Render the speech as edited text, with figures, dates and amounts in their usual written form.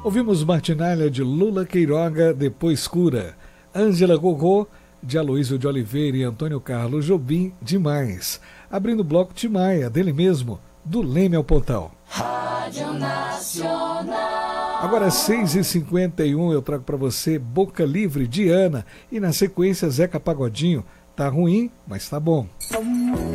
Ouvimos Martinalha de Lula Queiroga, Depois Cura. Ângela Gogô, de Aloísio de Oliveira e Antônio Carlos Jobim, Demais. Abrindo o bloco Timaya, dele mesmo, Do Leme ao Pontão. Rádio Nacional. Agora 6h51, eu trago para você Boca Livre, de Ana. E na sequência, Zeca Pagodinho. Tá ruim, mas tá bom.